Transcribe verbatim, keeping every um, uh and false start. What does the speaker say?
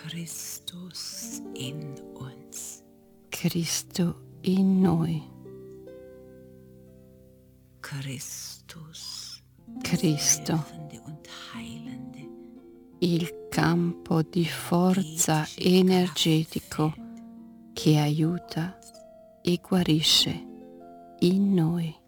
Christus in uns. Cristo in noi. Christus, Cristo, helfende und heilende, il campo di forza energetische energetico Kraftfeld che aiuta e guarisce in noi.